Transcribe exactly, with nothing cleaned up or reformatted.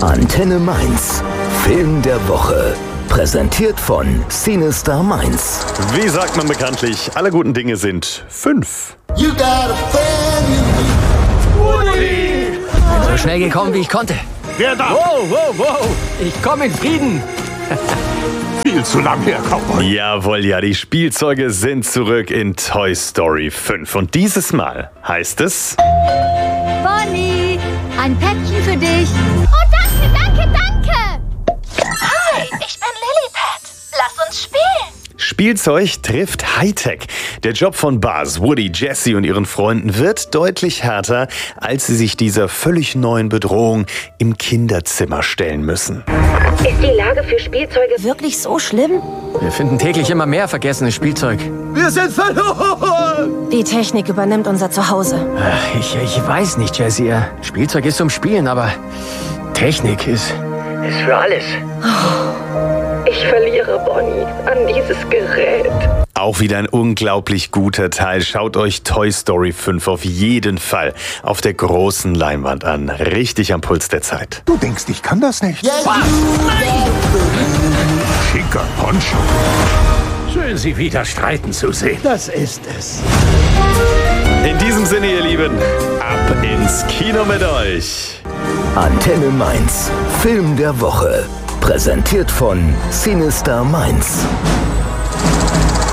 Antenne Mainz. Film der Woche. Präsentiert von Cinestar Mainz. Wie sagt man bekanntlich, alle guten Dinge sind fünf. You got a friend in me. Bin so schnell gekommen, wie ich konnte. Wer da? Wow, wow, wow. Ich komme in Frieden. Viel zu lang her, Cowboy. Jawohl, ja, die Spielzeuge sind zurück in Toy Story fünf. Und dieses Mal heißt es... Bonnie, ein Päckchen für dich. Oh, danke, danke, danke. Hi, ich bin Lilliput. Lass uns spielen. Spielzeug trifft Hightech. Der Job von Buzz, Woody, Jessie und ihren Freunden wird deutlich härter, als sie sich dieser völlig neuen Bedrohung im Kinderzimmer stellen müssen. Ist die Lage für Spielzeuge Wirklich so schlimm? Wir finden täglich immer mehr vergessenes Spielzeug. Wir sind verloren. Die Technik übernimmt unser Zuhause. Ach, Ich, ich weiß nicht, Jessie. Spielzeug ist zum Spielen, aber Technik ist, ist für alles. Ich verliere Bonnie an dieses Gerät. Auch wieder ein unglaublich guter Teil. Schaut euch Toy Story fünf auf jeden Fall auf der großen Leinwand an. Richtig am Puls der Zeit. Du denkst, ich kann das nicht? Yes, you got a friend. Schicker Poncho. Schön, Sie wieder streiten zu sehen. Das ist es. In diesem Sinne, ihr Lieben, ab ins Kino mit euch. Antenne Mainz. Film der Woche. Präsentiert von Cinestar Mainz.